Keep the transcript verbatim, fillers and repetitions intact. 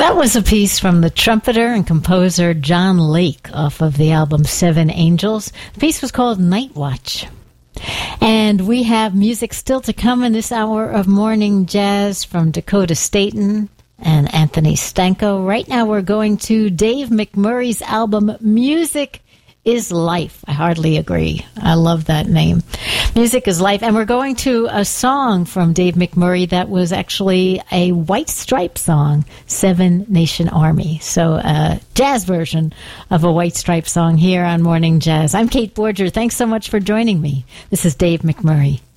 That was a piece from the trumpeter and composer John Lake off of the album Seven Angels. The piece was called Night Watch. And we have music still to come in this hour of morning jazz from Dakota Staton and Anthony Stanko. Right now we're going to Dave McMurray's album Music is Life. I hardly agree. I love that name. Music is Life. And we're going to a song from Dave McMurray that was actually a White Stripe song, Seven Nation Army. So a jazz version of a White Stripe song here on Morning Jazz. I'm Kate Borger. Thanks so much for joining me. This is Dave McMurray.